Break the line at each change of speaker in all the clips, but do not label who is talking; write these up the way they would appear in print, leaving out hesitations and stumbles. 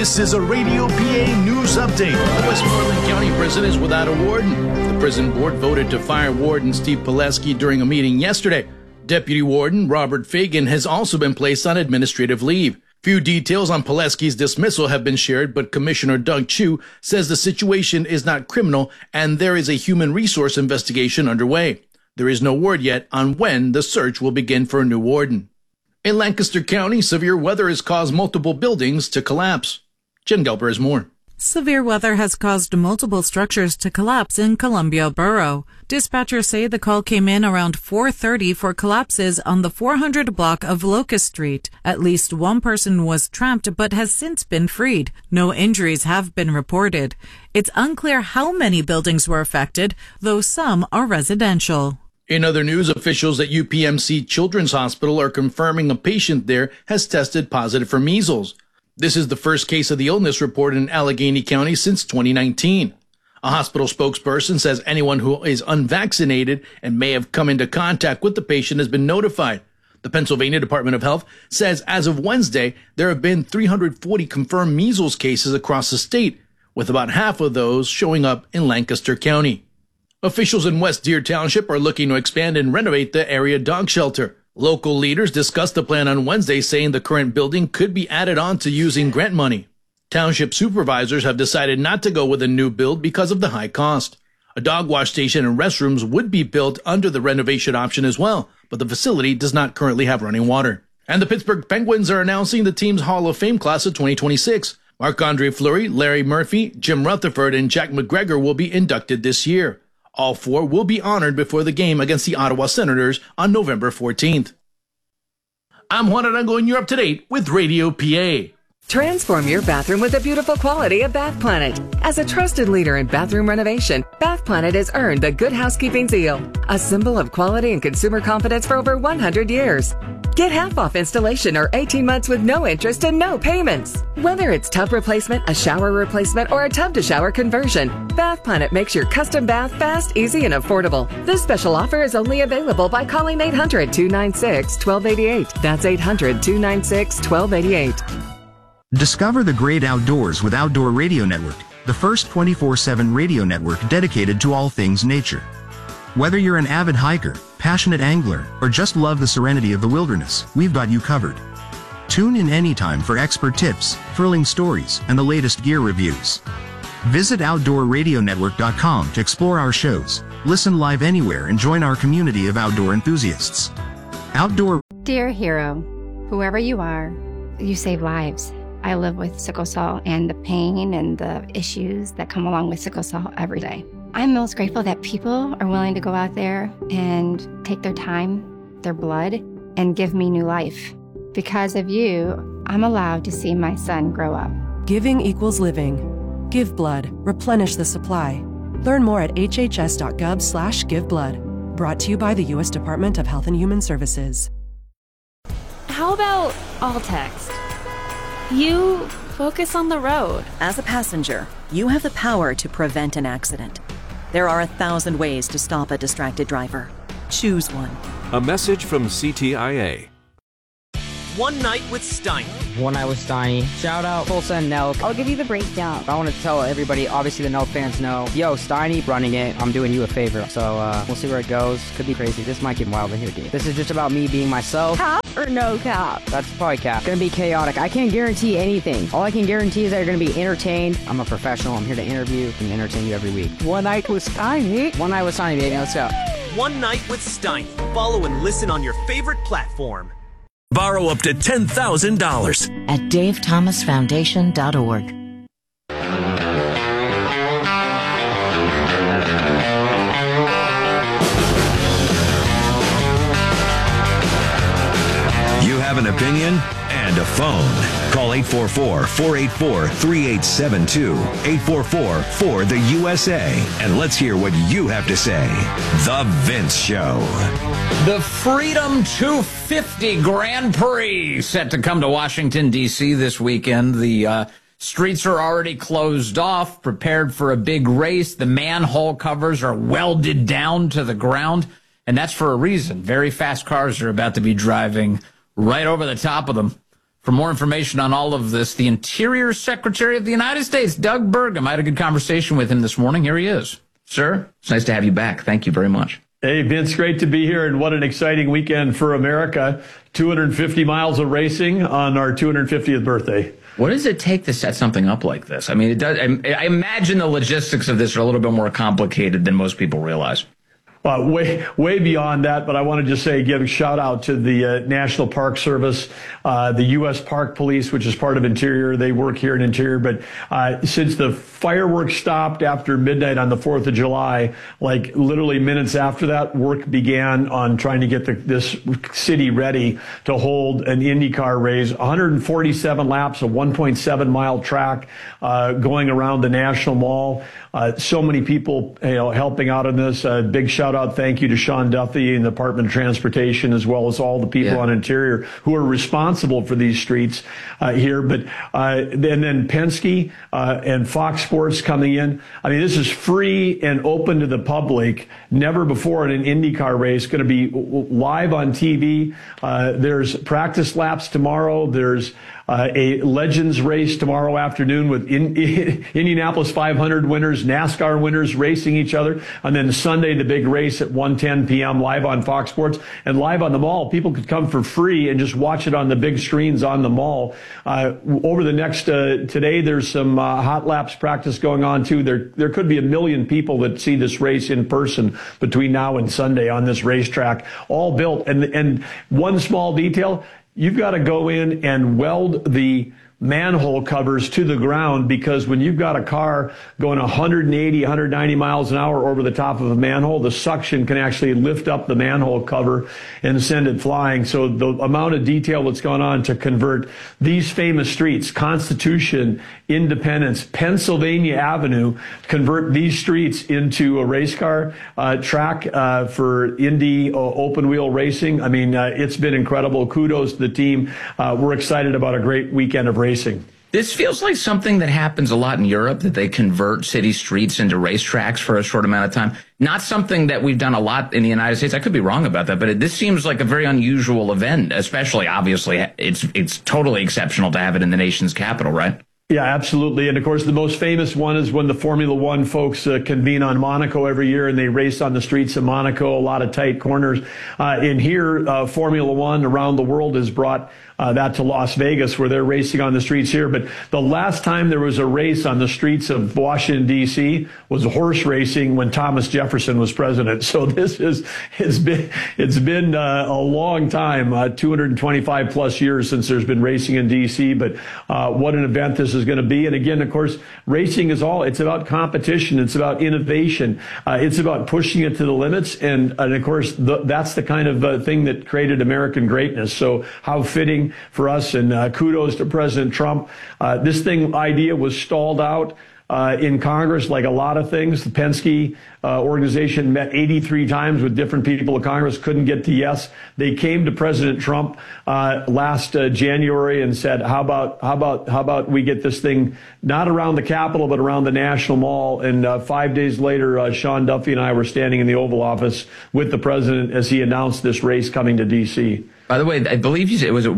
This is a Radio PA news update.
The Westmoreland County prison is without a warden. The prison board voted to fire Warden Steve Pileski during a meeting yesterday. Deputy Warden Robert Fagan has also been placed on administrative leave. Few details on Pileski's dismissal have been shared, but Commissioner Doug Chu says the situation is not criminal and there is a human resource investigation underway. There is no word yet on when the search will begin for a new warden. In Lancaster County, severe weather has caused multiple buildings to collapse. Jen Gelber has more.
Severe weather has caused multiple structures to collapse in Columbia Borough. Dispatchers say the call came in around 4:30 for collapses on the 400 block of Locust Street. At least one person was trapped but has since been freed. No injuries have been reported. It's unclear how many buildings were affected, though some are residential.
In other news, officials at UPMC Children's Hospital are confirming a patient there has tested positive for measles. This is the first case of the illness reported in Allegheny County since 2019. A hospital spokesperson says anyone who is unvaccinated and may have come into contact with the patient has been notified. The Pennsylvania Department of Health says as of Wednesday, there have been 340 confirmed measles cases across the state, with about half of those showing up in Lancaster County. Officials in West Deer Township are looking to expand and renovate the area dog shelter. Local leaders discussed the plan on Wednesday, saying the current building could be added on to using grant money. Township supervisors have decided not to go with a new build because of the high cost. A dog wash station and restrooms would be built under the renovation option as well, but the facility does not currently have running water. And the Pittsburgh Penguins are announcing the team's Hall of Fame class of 2026. Marc-Andre Fleury, Larry Murphy, Jim Rutherford, and Jack McGregor will be inducted this year. All four will be honored before the game against the Ottawa Senators on November 14th. I'm Juan Arango, and you're up to date with Radio PA.
Transform your bathroom with the beautiful quality of Bath Planet. As a trusted leader in bathroom renovation, Bath Planet has earned the Good Housekeeping seal, a symbol of quality and consumer confidence for over 100 years. Get half off installation or 18 months with no interest and no payments. Whether it's tub replacement, a shower replacement, or a tub-to-shower conversion, Bath Planet makes your custom bath fast, easy, and affordable. This special offer is only available by calling 800-296-1288. That's 800-296-1288.
Discover the great outdoors with Outdoor Radio Network, the first 24/7 radio network dedicated to all things nature. Whether you're an avid hiker, passionate angler, or just love the serenity of the wilderness, we've got you covered. Tune in anytime for expert tips, thrilling stories, and the latest gear reviews. Visit OutdoorRadioNetwork.com to explore our shows, listen live anywhere, and join our community of outdoor enthusiasts.
Dear hero, whoever you are, you save lives. I live with sickle cell and the pain and the issues that come along with sickle cell every day. I'm most grateful that people are willing to go out there and take their time, their blood, and give me new life. Because of you, I'm allowed to see my son grow up.
Giving equals living. Give blood. Replenish the supply. Learn more at hhs.gov/giveblood. Brought to you by the U.S. Department of Health and Human Services.
How about all text? You focus on the road.
As a passenger, you have the power to prevent an accident. There are 1,000 ways to stop a distracted driver. Choose one.
A message from CTIA.
One Night with Steiny.
One Night with Steiny. Shout out Tulsa and Nelk.
I'll give you the breakdown.
I want to tell everybody, obviously the Nelk fans know, yo, Steiny running it, I'm doing you a favor. So we'll see where it goes. Could be crazy. This might get wild in here, dude. This is just about me being myself.
Cap or no cap?
That's probably cap. Gonna be chaotic. I can't guarantee anything. All I can guarantee is that you're gonna be entertained. I'm a professional. I'm here to interview and entertain you every week.
One Night with Steiny.
One Night with Steiny, baby. Let's go.
One Night with Steiny. Follow and listen on your favorite platform.
Borrow up to $10,000
at davethomasfoundation.org.
You have an opinion and a phone. Call 844-484-3872. 844-4-THE-USA. And let's hear what you have to say. The Vince Show.
The Freedom 250 Grand Prix set to come to Washington, D.C. this weekend. The streets are already closed off, prepared for a big race. The manhole covers are welded down to the ground, and that's for a reason. Very fast cars are about to be driving right over the top of them For more information on all of this, the Interior Secretary of the United States, Doug Burgum. I had a good conversation with him this morning. Here he is. Sir, it's nice to have you back. Thank you very much.
Hey, Vince, great to be here, and what an exciting weekend for America. 250 miles of racing on our 250th birthday.
What does it take to set something up like this? I mean, it does. I imagine the logistics of this are a little bit more complicated than most people realize.
Way beyond that, but I want to just say, give a shout out to the National Park Service, the U.S. Park Police, which is part of Interior. They work here in Interior, but since the fireworks stopped after midnight on the 4th of July, like literally minutes after that, work began on trying to get this city ready to hold an IndyCar race. 147 laps, a 1.7 mile track going around the National Mall. So many people helping out on this. Big shout out, thank you to Sean Duffy and the Department of Transportation, as well as all the people on Interior who are responsible for these streets here. But and then Penske and Fox Sports coming in. I mean, this is free and open to the public. Never before in an IndyCar race. Going to be live on TV. There's practice laps tomorrow. There's a Legends race tomorrow afternoon with Indianapolis 500 winners, NASCAR winners racing each other. And then Sunday, the big race at 1:10 p.m. live on Fox Sports and live on the mall. People could come for free and just watch it on the big screens on the mall. Over the next, today, there's some hot laps practice going on too. There could be 1 million people that see this race in person between now and Sunday on this racetrack, all built. And one small detail, you've got to go in and weld the manhole covers to the ground, because when you've got a car going 180, 190 miles an hour over the top of a manhole, the suction can actually lift up the manhole cover and send it flying. So the amount of detail that's gone on to convert these famous streets, Constitution, Independence, Pennsylvania Avenue, convert these streets into a race car track for Indy open wheel racing. I mean, it's been incredible. Kudos to the team. We're excited about a great weekend of racing.
This feels like something that happens a lot in Europe, that they convert city streets into racetracks for a short amount of time. Not something that we've done a lot in the United States. I could be wrong about that, but this seems like a very unusual event, especially, obviously, it's totally exceptional to have it in the nation's capital, right?
Yeah, absolutely. And of course, the most famous one is when the Formula One folks convene on Monaco every year, and they race on the streets of Monaco, a lot of tight corners. In here, Formula One around the world has brought that to Las Vegas, where they're racing on the streets here. But the last time there was a race on the streets of Washington, D.C. was horse racing when Thomas Jefferson was president. So it's been a long time, 225 plus years since there's been racing in D.C. But what an event this is going to be. And again, of course, racing is it's about competition. It's about innovation. It's about pushing it to the limits. And of course, that's the kind of thing that created American greatness. So how fitting for us, and kudos to President Trump. This idea was stalled out in Congress, like a lot of things. The Penske organization met 83 times with different people of Congress, couldn't get to yes. They came to President Trump last January and said, how about we get this thing not around the Capitol, but around the National Mall? And 5 days later, Sean Duffy and I were standing in the Oval Office with the president as he announced this race coming to D.C.
By the way, I believe you said, was it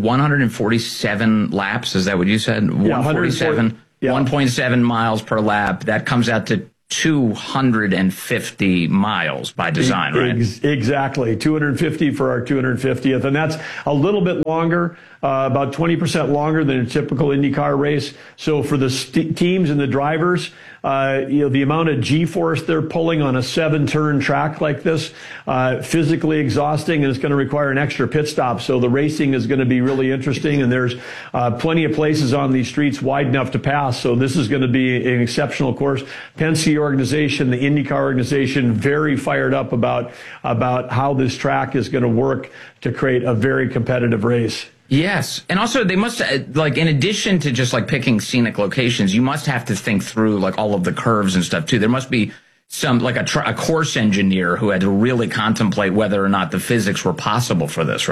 147 laps? Is that what you said? 147, 1.7 miles per lap. That comes out to 250 miles by design, right?
Exactly. 250 for our 250th. And that's a little bit longer, about 20% longer than a typical IndyCar race. So for the teams and the drivers, the amount of G-force they're pulling on a 7-turn track like this, physically exhausting, and it's going to require an extra pit stop. So the racing is going to be really interesting, and there's plenty of places on these streets wide enough to pass. So this is going to be an exceptional course. Penske organization, the IndyCar organization, very fired up about how this track is going to work to create a very competitive race.
Yes. And also they must, in addition to just picking scenic locations, you must have to think through all of the curves and stuff too. There must be some, a course engineer who had to really contemplate whether or not the physics were possible for this, right?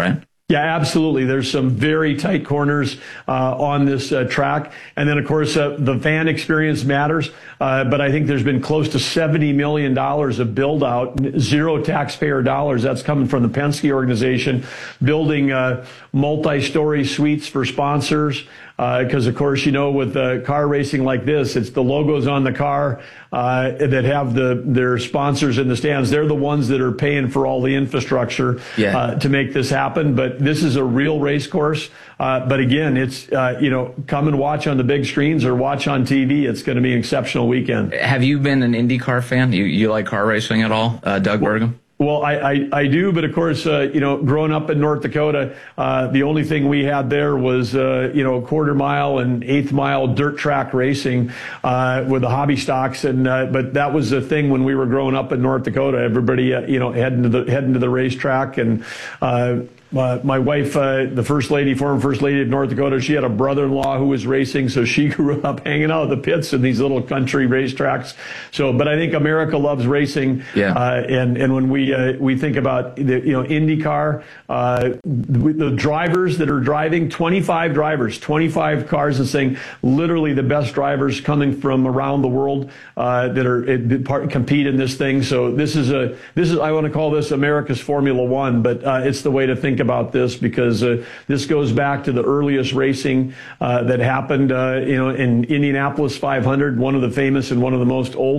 Yeah, absolutely. There's some very tight corners on this track. And then, of course, the fan experience matters. But I think there's been close to $70 million of build out, zero taxpayer dollars. That's coming from the Penske organization, building multi-story suites for sponsors. Because, of course, you know, with car racing like this, it's the logos on the car that have their sponsors in the stands. They're the ones that are paying for all the infrastructure to make this happen. But this is a real race course. But again, it's, come and watch on the big screens or watch on TV. It's going to be an exceptional weekend.
Have you been an IndyCar fan? You like car racing at all, Doug Burgum?
Well, I do, but of course, growing up in North Dakota, the only thing we had there was, quarter mile and eighth mile dirt track racing, with the hobby stocks. And, but that was the thing when we were growing up in North Dakota, everybody, heading to the racetrack. And, my wife, the former first lady of North Dakota, she had a brother-in-law who was racing, so she grew up hanging out at the pits in these little country racetracks. So, but I think America loves racing. And when we think about IndyCar, the drivers that are driving, 25 drivers, 25 cars, and saying literally the best drivers coming from around the world that compete in this thing. So this is I want to call this America's Formula One, but it's the way to think about this, because this goes back to the earliest racing that happened in Indianapolis 500, one of the famous and one of the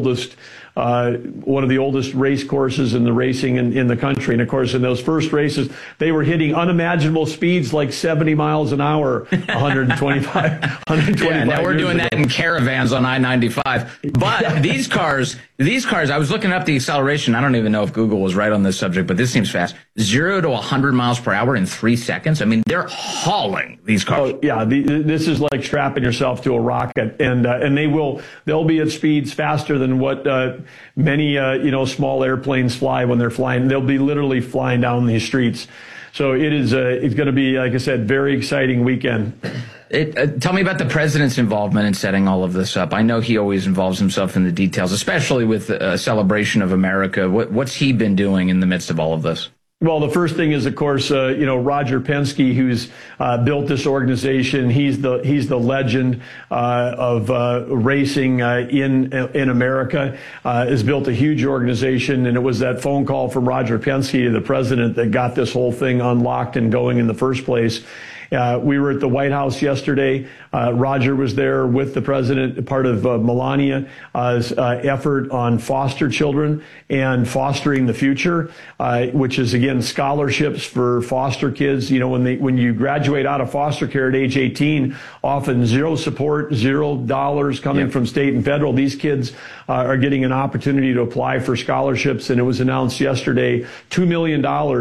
oldest race courses in the racing in the country. And of course, in those first races, they were hitting unimaginable speeds like 70 miles an hour, 125.
Yeah, now we're doing that in caravans on I-95. But these cars, I was looking up the acceleration. I don't even know if Google was right on this subject, but this seems fast. 0 to 100 miles per hour in 3 seconds. I mean, they're hauling these cars.
Oh, yeah, this is like strapping yourself to a rocket, and they'll be at speeds faster than what many small airplanes fly when they're flying. They'll be literally flying down these streets. So it's going to be, like I said, very exciting weekend.
Tell me about the president's involvement in setting all of this up. I know he always involves himself in the details, especially with a celebration of America. What's he been doing in the midst of all of this?
Well, the first thing is, of course, Roger Penske, who's built this organization. He's the legend of racing in America. Has built a huge organization, and it was that phone call from Roger Penske to the president that got this whole thing unlocked and going in the first place. We were at the White House yesterday. Roger was there with the president, part of Melania's effort on foster children and fostering the future, which is, again, scholarships for foster kids. When you graduate out of foster care at age 18, often zero support, $0 coming from state and federal. These kids are getting an opportunity to apply for scholarships, and it was announced yesterday, $2 million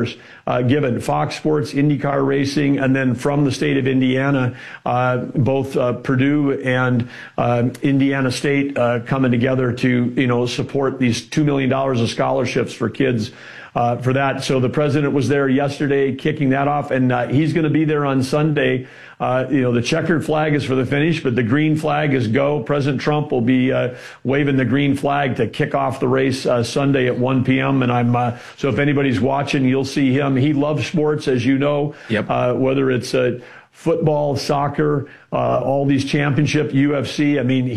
given. Fox Sports, IndyCar Racing, and then from the state of Indiana, both Purdue and Indiana State coming together to support these $2 million of scholarships for kids for that. So the president was there yesterday kicking that off, and he's going to be there on Sunday. The checkered flag is for the finish, but the green flag is go. President Trump will be waving the green flag to kick off the race Sunday at 1 p.m. And so if anybody's watching, you'll see him. He loves sports, as you know, whether it's football, soccer, all these championship, UFC. I mean,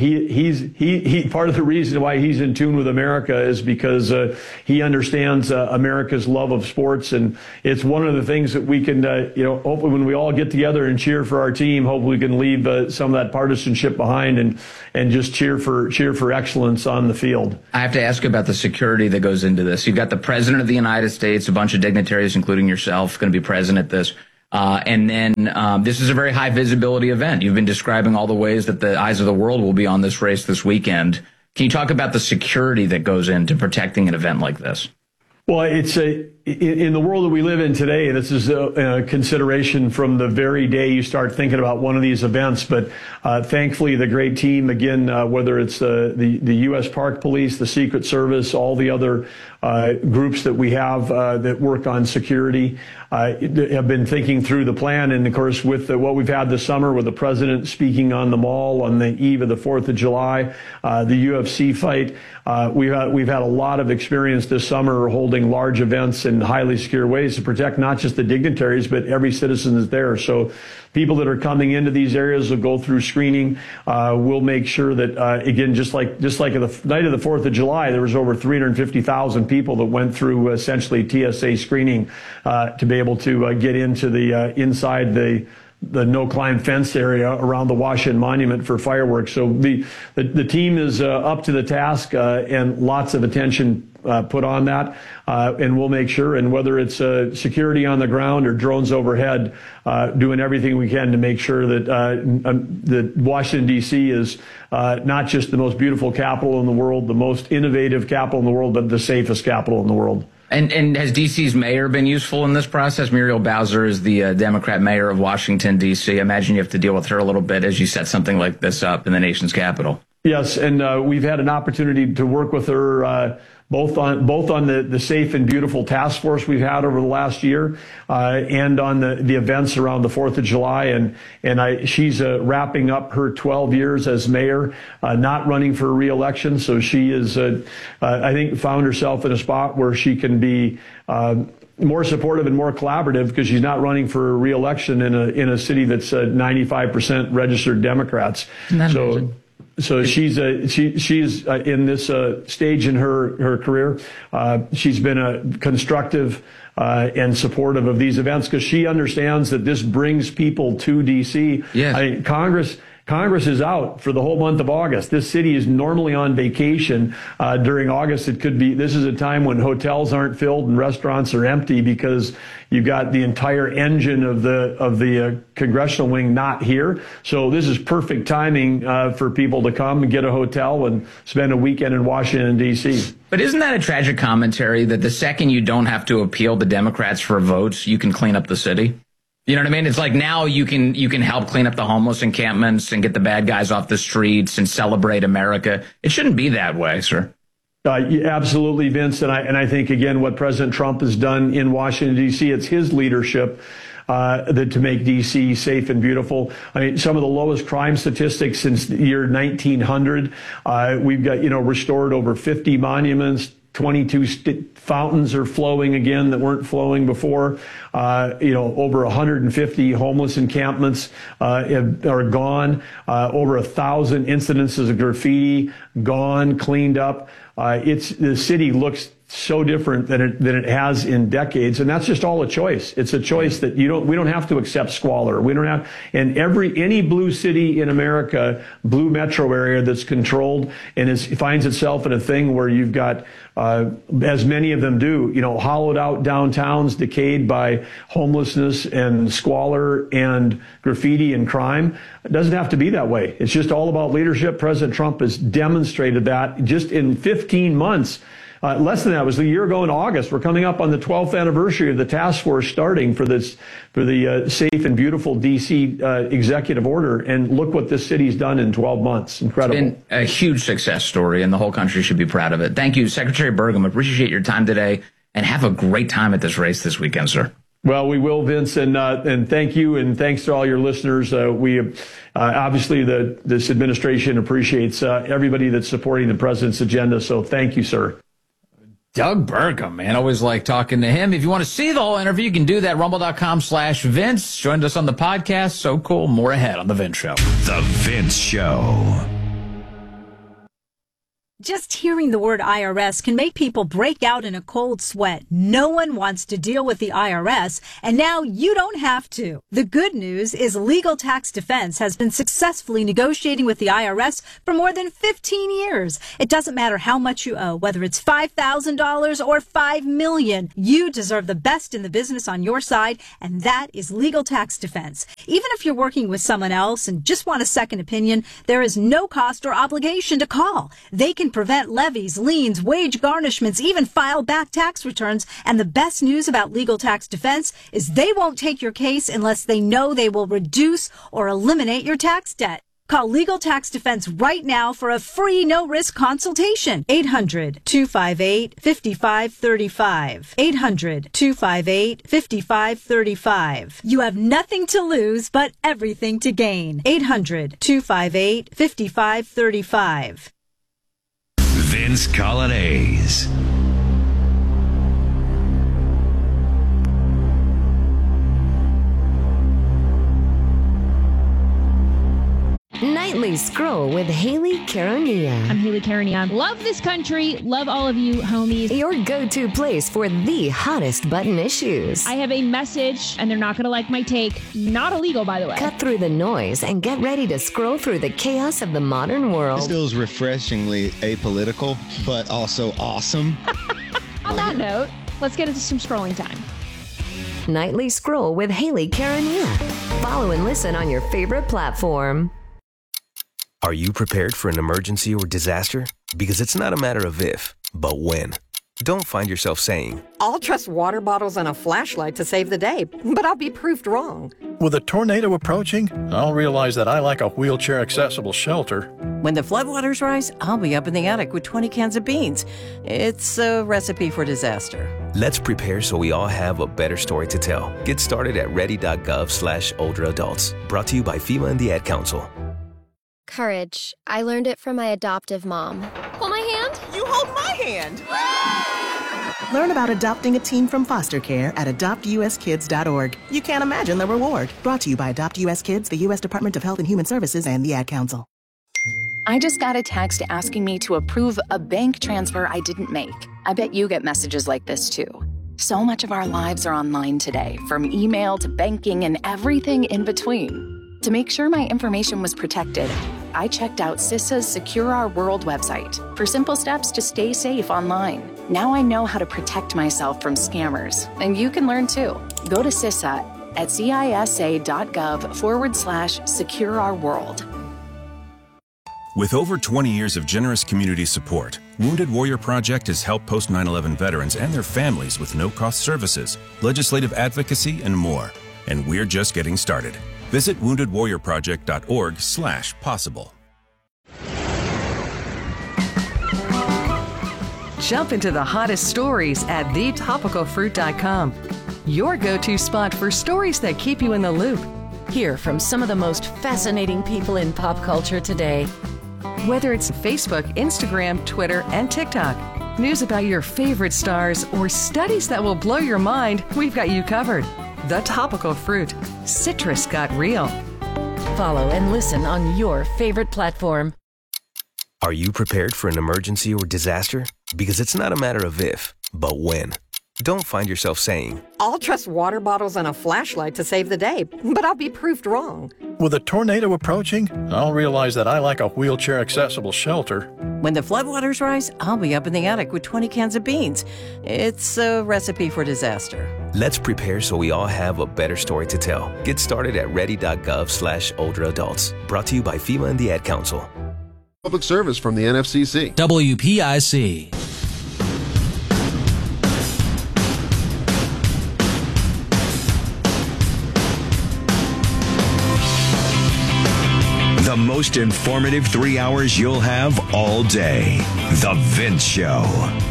he part of the reason why he's in tune with America is because he understands America's love of sports, and it's one of the things that we can, hopefully when we all get together and cheer for our team, hopefully we can leave some of that partisanship behind and just cheer for excellence on the field.
I have to ask about the security that goes into this. You've got the president of the United States, a bunch of dignitaries, including yourself, going to be present at this. And then this is a very high visibility event. You've been describing all the ways that the eyes of the world will be on this race this weekend. Can you talk about the security that goes into protecting an event like this?
Well, it's in the world that we live in today, this is a consideration from the very day you start thinking about one of these events. But thankfully, the great team, again, whether it's the U.S. Park Police, the Secret Service, all the other groups that we have that work on security, have been thinking through the plan. And of course, with what we've had this summer, with the president speaking on the Mall on the eve of the 4th of July, the UFC fight, we've had a lot of experience this summer holding large events and in highly secure ways to protect not just the dignitaries, but every citizen that's there. So people that are coming into these areas will go through screening. We'll make sure that, again, just like the night of the 4th of July, there was over 350,000 people that went through essentially TSA screening to be able to get into the inside the no-climb fence area around the Washington Monument for fireworks. So the team is up to the task and lots of attention put on that, and we'll make sure, and whether it's security on the ground or drones overhead, doing everything we can to make sure that Washington, D.C. is not just the most beautiful capital in the world, the most innovative capital in the world, but the safest capital in the world.
And has D.C.'s mayor been useful in this process? Muriel Bowser is the Democrat mayor of Washington, D.C. I imagine you have to deal with her a little bit as you set something like this up in the nation's capital.
Yes, and we've had an opportunity to work with her both on the Safe and Beautiful task force we've had over the last year, and on the events around the 4th of July. And she's wrapping up her 12 years as mayor, not running for re-election. So she is, I think, found herself in a spot where she can be more supportive and more collaborative because she's not running for re-election in a city that's 95% registered Democrats. So she's in this stage in her career. She's been constructive and supportive of these events because she understands that this brings people to D.C. Yes. Congress is out for the whole month of August. This city is normally on vacation during August. This is a time when hotels aren't filled and restaurants are empty because you've got the entire engine of the congressional wing not here. So this is perfect timing for people to come and get a hotel and spend a weekend in Washington, D.C.
But isn't that a tragic commentary that the second you don't have to appeal to Democrats for votes, you can clean up the city? You know what I mean? It's like now you can help clean up the homeless encampments and get the bad guys off the streets and celebrate America. It shouldn't be that way, sir.
Absolutely, Vince. And I think, again, what President Trump has done in Washington, D.C., it's his leadership to make D.C. safe and beautiful. I mean, some of the lowest crime statistics since the year 1900. We've got, restored over 50 monuments. 22 fountains are flowing again that weren't flowing before. Over 150 homeless encampments are gone. Over 1,000 incidences of graffiti gone, cleaned up. The city looks so different than it has in decades, and that's just all a choice. It's a choice that we don't have to accept squalor. We don't have, and any blue city in America, blue metro area that's controlled and finds itself in a thing where you've got, as many of them do, hollowed out downtowns, decayed by homelessness and squalor and graffiti and crime. It doesn't have to be that way. It's just all about leadership. President Trump has demonstrated that just in 15 months. Less than that, it was a year ago in August. We're coming up on the 12th anniversary of the task force starting for the Safe and Beautiful D.C. executive order. And look what this city's done in 12 months. Incredible.
It's been a huge success story, and the whole country should be proud of it. Thank you, Secretary Burgum. Appreciate your time today, and have a great time at this race this weekend, sir.
Well, we will, Vince, and thank you, and thanks to all your listeners. We obviously this administration appreciates everybody that's supporting the president's agenda. So thank you, sir.
Doug Burgum, man. Always like talking to him. If you want to see the whole interview, you can do that. Rumble.com/Vince. Joined us on the podcast. So cool. More ahead on The Vince Show.
The Vince Show.
Just hearing the word IRS can make people break out in a cold sweat. No one wants to deal with the IRS, and now you don't have to. The good news is Legal Tax Defense has been successfully negotiating with the IRS for more than 15 years. It doesn't matter how much you owe, whether it's $5,000 or $5 million. You deserve the best in the business on your side, and that is Legal Tax Defense. Even if you're working with someone else and just want a second opinion, there is no cost or obligation to call. They can prevent levies, liens, wage garnishments, even file back tax returns. And the best news about Legal Tax Defense is they won't take your case unless they know they will reduce or eliminate your tax debt. Call Legal Tax Defense right now for a free no-risk consultation. 800-258-5535. 800-258-5535. You have nothing to lose but everything to gain. 800-258-5535.
Vince Coglianese.
Nightly Scroll with Haley Caronia.
I'm Haley Caronia. Love this country. Love all of you, homies.
Your go-to place for the hottest button issues.
I have a message, and they're not going to like my take. Not illegal, by the way.
Cut through the noise and get ready to scroll through the chaos of the modern world.
This feels refreshingly apolitical, but also awesome.
On that note, let's get into some scrolling time.
Nightly Scroll with Haley Caronia. Follow and listen on your favorite platform.
Are you prepared for an emergency or disaster? Because it's not a matter of if, but when. Don't find yourself saying,
I'll trust water bottles and a flashlight to save the day, but I'll be proved wrong.
With a tornado approaching, I'll realize that I lack a wheelchair-accessible shelter.
When the floodwaters rise, I'll be up in the attic with 20 cans of beans. It's a recipe for disaster.
let's prepare so we all have a better story to tell. Get started at ready.gov/older adults. Brought to you by FEMA and the Ad Council.
Courage. I learned it from my adoptive mom.
Hold my hand.
You hold my hand.
Learn about adopting a teen from foster care at adoptuskids.org. You can't imagine the reward. Brought to you by Adopt US Kids, the U.S. Department of Health and Human Services, and the Ad Council.
I just got a text asking me to approve a bank transfer I didn't make. I bet you get messages like this too. So much of our lives are online today, from email to banking and everything in between. To make sure my information was protected, I checked out CISA's Secure Our World website for simple steps to stay safe online. Now I know how to protect myself from scammers, and you can learn too. Go to CISA at cisa.gov/Secure Our World.
With over 20 years of generous community support, Wounded Warrior Project has helped post 9/11 veterans and their families with no-cost services, legislative advocacy, and more. And we're just getting started. Visit woundedwarriorproject.org/possible.
Jump into the hottest stories at thetopicalfruit.com. Your go-to spot for stories that keep you in the loop.
Hear from some of the most fascinating people in pop culture today.
Whether it's Facebook, Instagram, Twitter, and TikTok, news about your favorite stars, or studies that will blow your mind, we've got you covered. The Topical Fruit. Citrus got real.
Follow and listen on your favorite platform.
Are you prepared for an emergency or disaster? Because it's not a matter of if, but when. Don't find yourself saying,
I'll trust water bottles and a flashlight to save the day, but I'll be proved wrong.
With a tornado approaching, I'll realize that I lack a wheelchair-accessible shelter.
When the floodwaters rise, I'll be up in the attic with 20 cans of beans. It's a recipe for disaster.
let's prepare so we all have a better story to tell. Get started at ready.gov/older adults. Brought to you by FEMA and the Ad Council.
Public service from the NFCC.
WPIC.
The most informative 3 hours you'll have all day. The Vince Show.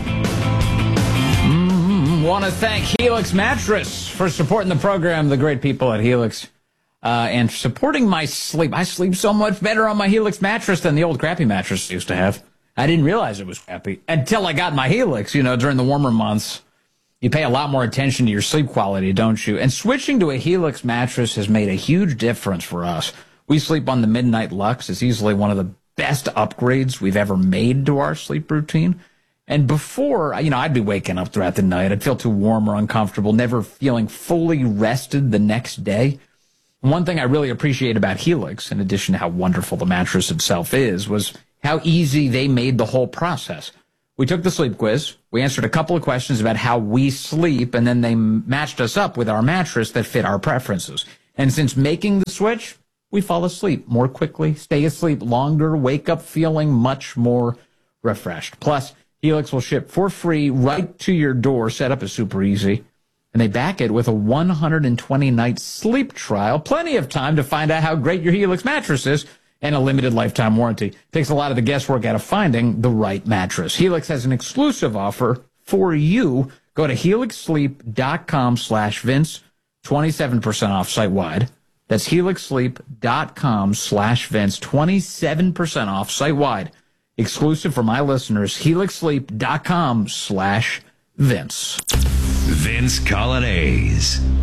Want to thank Helix Mattress for supporting the program, the great people at Helix, and supporting my sleep. I sleep so much better on my Helix mattress than the old crappy mattress I used to have. I didn't realize it was crappy until I got my Helix, during the warmer months. You pay a lot more attention to your sleep quality, don't you? And switching to a Helix mattress has made a huge difference for us. We sleep on the Midnight Lux. It's easily one of the best upgrades we've ever made to our sleep routine. And before, I'd be waking up throughout the night. I'd feel too warm or uncomfortable, never feeling fully rested the next day. One thing I really appreciate about Helix, in addition to how wonderful the mattress itself is, was how easy they made the whole process. We took the sleep quiz, we answered a couple of questions about how we sleep, and then they matched us up with our mattress that fit our preferences. And since making the switch, we fall asleep more quickly, stay asleep longer, wake up feeling much more refreshed. Plus, Helix will ship for free right to your door. Setup is super easy. And they back it with a 120-night sleep trial. Plenty of time to find out how great your Helix mattress is, and a limited lifetime warranty. Takes a lot of the guesswork out of finding the right mattress. Helix has an exclusive offer for you. Go to helixsleep.com/Vince. 27% off site-wide. That's helixsleep.com/Vince. 27% off site-wide. Exclusive for my listeners. helixsleep.com/Vince.
Vince Colonnese.